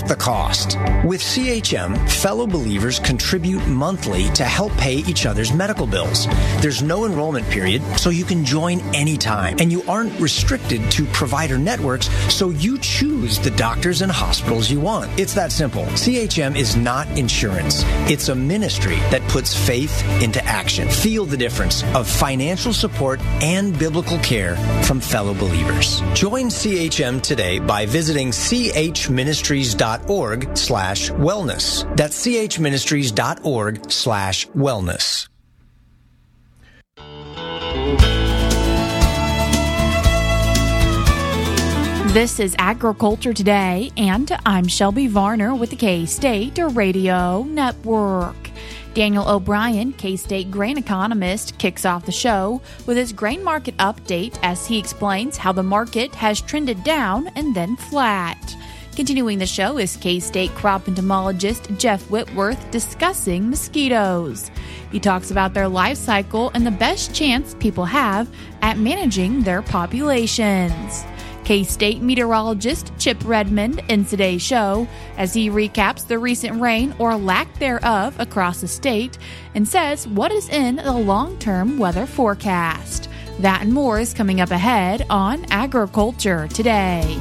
half the cost. With CHM, fellow believers contribute monthly to help pay each other's medical bills. There's no enrollment period, so you can join anytime. And you aren't restricted to provider networks, so you choose the doctors and hospitals you want. It's that simple. CHM is not insurance. It's a ministry that puts faith into action. Feel the difference of financial support and biblical care from fellow believers. Join CHM today by visiting chministries.org/wellness. That's chministries.org/wellness. This is Agriculture Today, and I'm Shelby Varner with the K-State Radio Network. Daniel O'Brien, K-State grain economist, kicks off the show with his grain market update as he explains how the market has trended down and then flat. Continuing the show is K-State crop entomologist Jeff Whitworth discussing mosquitoes. He talks about their life cycle and the best chance people have at managing their populations. K-State meteorologist Chip Redmond in today's show as he recaps the recent rain or lack thereof across the state and says what is in the long-term weather forecast. That and more is coming up ahead on Agriculture Today.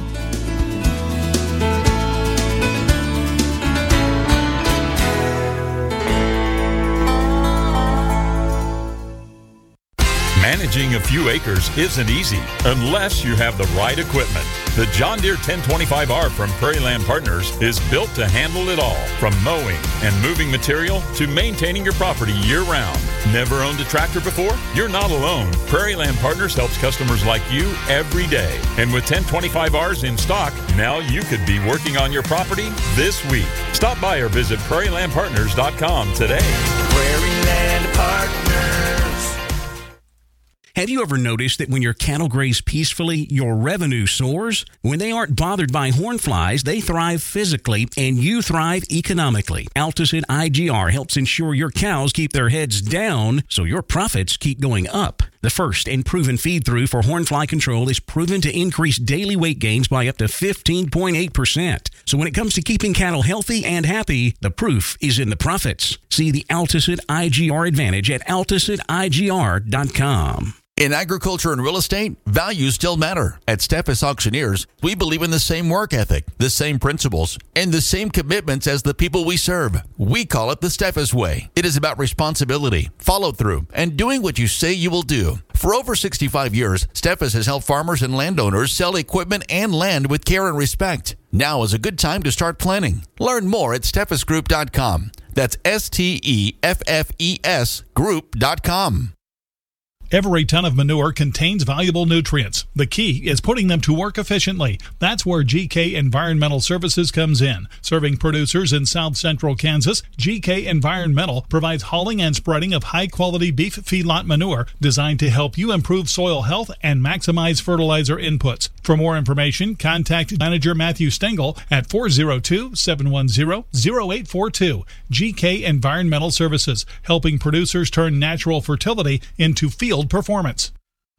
Managing a few acres isn't easy unless you have the right equipment. The John Deere 1025R from Prairie Land Partners is built to handle it all, from mowing and moving material to maintaining your property year-round. Never owned a tractor before? You're not alone. Prairie Land Partners helps customers like you every day. And with 1025Rs in stock, now you could be working on your property this week. Stop by or visit prairielandpartners.com today. Prairie Land Partners. Have you ever noticed that when your cattle graze peacefully, your revenue soars? When they aren't bothered by horn flies, they thrive physically and you thrive economically. Alticid IGR helps ensure your cows keep their heads down so your profits keep going up. The first and proven feed-through for hornfly control is proven to increase daily weight gains by up to 15.8%. So when it comes to keeping cattle healthy and happy, the proof is in the profits. See the Alticid IGR advantage at AlticidIGR.com. In agriculture and real estate, values still matter. At Steffes Auctioneers, we believe in the same work ethic, the same principles, and the same commitments as the people we serve. We call it the Steffes Way. It is about responsibility, follow-through, and doing what you say you will do. For over 65 years, Steffes has helped farmers and landowners sell equipment and land with care and respect. Now is a good time to start planning. Learn more at steffesgroup.com. That's STEFFES group.com. Every ton of manure contains valuable nutrients. The key is putting them to work efficiently. That's where GK Environmental Services comes in. Serving producers in south central Kansas, GK Environmental provides hauling and spreading of high-quality beef feedlot manure designed to help you improve soil health and maximize fertilizer inputs. For more information, contact Manager Matthew Stengel at 402-710-0842. GK Environmental Services, helping producers turn natural fertility into field performance.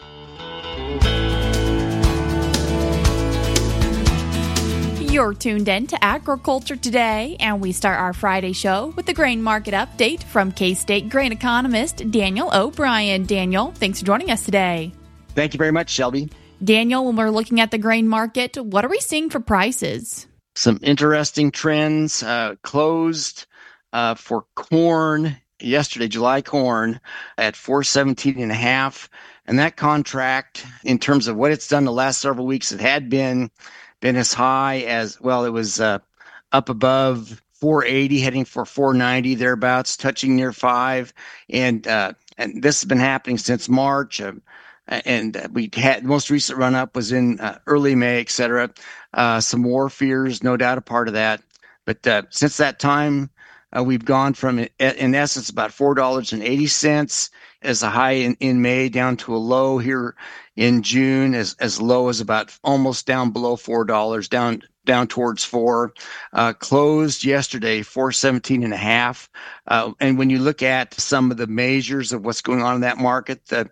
You're tuned in to Agriculture Today, and we start our Friday show with the grain market update from K-State grain economist Daniel O'Brien. Daniel, thanks for joining us today. Thank you very much, Shelby. Daniel, when we're looking at the grain market, what are we seeing for prices? Some interesting trends. Closed for corn yesterday, July corn at 417.5, and that contract, in terms of what it's done the last several weeks, it had been as high as, well, it was up above 480, heading for 490 thereabouts, touching near 5, and this has been happening since March. And we had the most recent run up was in early May, etc. Some war fears, no doubt, a part of that. But since that time, we've gone from, in essence, about $4.80 as a high in May down to a low here in June, as low as about almost down below $4, down towards $4. Closed yesterday, 417.5. And when you look at some of the measures of what's going on in that market, the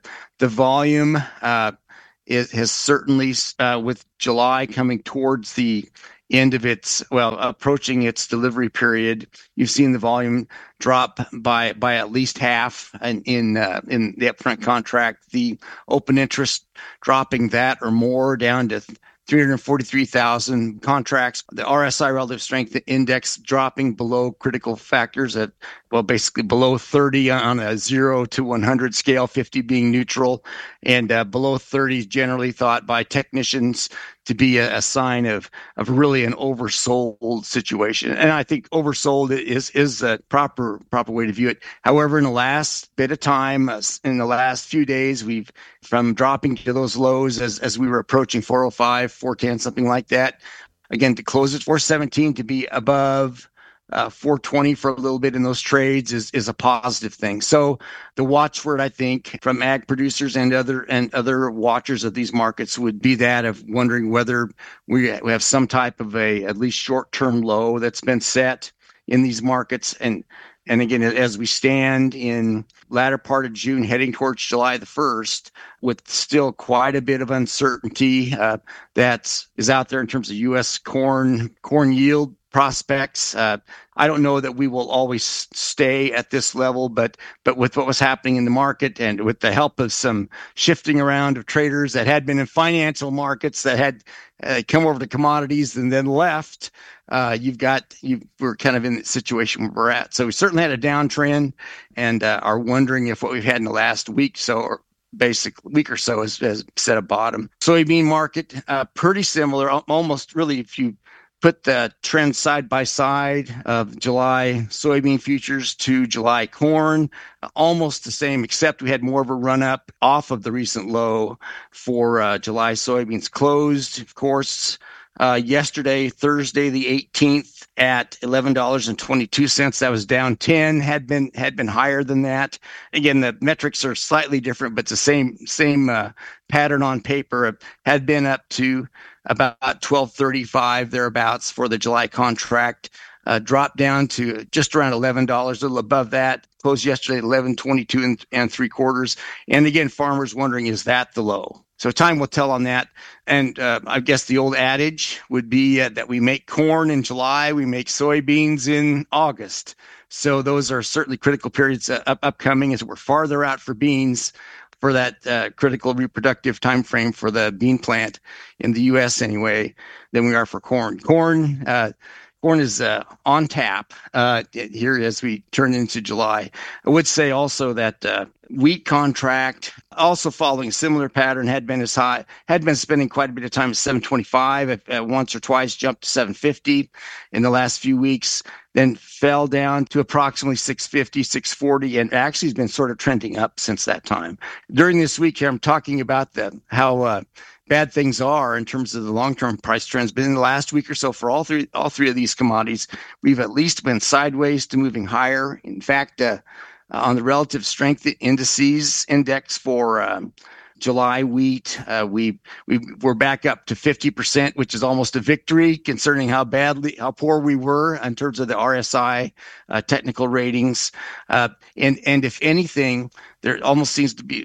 volume has certainly, with July coming towards the approaching its delivery period. You've seen the volume drop by at least half in the upfront contract. The open interest dropping that or more down to 343,000 contracts. The RSI relative strength index dropping below critical factors at, basically below 30 on a 0 to 100 scale, 50 being neutral, and below 30 is generally thought by technicians to be a sign of really an oversold situation. And I think oversold is a proper way to view it. However, in the last bit of time, in the last few days, we've from dropping to those lows as we were approaching 405, 410, something like that. Again, to close at 417, to be above 420 for a little bit in those trades is a positive thing. So the watchword, I think, from ag producers and other watchers of these markets would be that of wondering whether we have some type of a at least short-term low that's been set in these markets. And again, as we stand in latter part of June, heading towards July the 1st, with still quite a bit of uncertainty that is out there in terms of U.S. corn yield prospects. I don't know that we will always stay at this level, but with what was happening in the market and with the help of some shifting around of traders that had been in financial markets that had come over to commodities and then left, we're kind of in the situation where we're at. So we certainly had a downtrend and are wondering if what we've had in the last week or so has set a bottom. Soybean market, pretty similar, almost really if you put the trend side by side of July soybean futures to July corn, almost the same, except we had more of a run up off of the recent low for July soybeans. Closed, of course, yesterday, Thursday, the 18th at $11.22. That was down 10, had been higher than that. Again, the metrics are slightly different, but it's the same pattern on paper. Had been up to about 12.35 thereabouts for the July contract, dropped down to just around $11, a little above that. Closed yesterday at 11.22 and 3/4. And again, farmers wondering, is that the low? So time will tell on that. And I guess the old adage would be that we make corn in July, we make soybeans in August. So those are certainly critical periods upcoming as we're farther out for beans, for that critical reproductive time frame for the bean plant in the U.S. anyway, than we are for corn. Corn is on tap here as we turn into July. I would say also that wheat contract, also following a similar pattern, had been spending quite a bit of time at 725, once or twice jumped to 750 in the last few weeks, then fell down to approximately 650, 640, and actually has been sort of trending up since that time. During this week here, I'm talking about how bad things are in terms of the long-term price trends. But in the last week or so, for all three of these commodities, we've at least been sideways to moving higher. In fact, on the relative strength indices index for July wheat, we're back up to 50%, which is almost a victory concerning how poor we were in terms of the RSI technical ratings. And if anything, there almost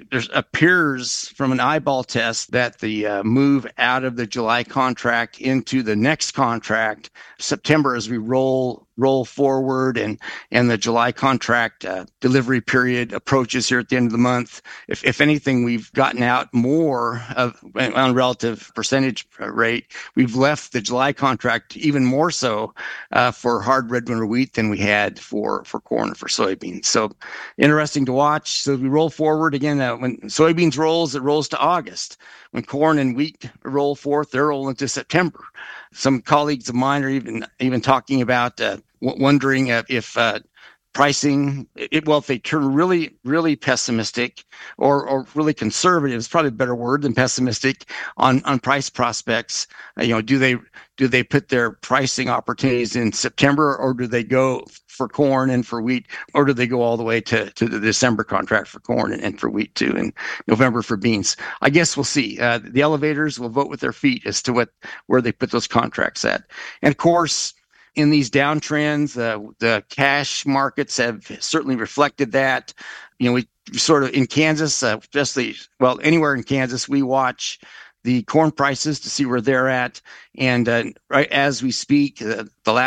appears from an eyeball test that the move out of the July contract into the next contract, September, as we roll forward and the July contract delivery period approaches here at the end of the month. If anything, we've gotten out more on relative percentage rate. We've left the July contract even more so for hard red winter wheat than we had for corn or for soybeans. So interesting to watch. So we roll forward again. When soybeans rolls, it rolls to August. When corn and wheat roll forth, they're rolling to September. Some colleagues of mine are even talking about wondering if pricing, if they turn really, really pessimistic or really conservative, is probably a better word than pessimistic on price prospects. Do they put their pricing opportunities in September, or do they go for corn and for wheat, or do they go all the way to the December contract for corn and for wheat too, and November for beans? I guess we'll see. The elevators will vote with their feet as to where they put those contracts at. And of course, in these downtrends, the cash markets have certainly reflected that. We sort of in Kansas, anywhere in Kansas, we watch the corn prices to see where they're at. And right as we speak, the last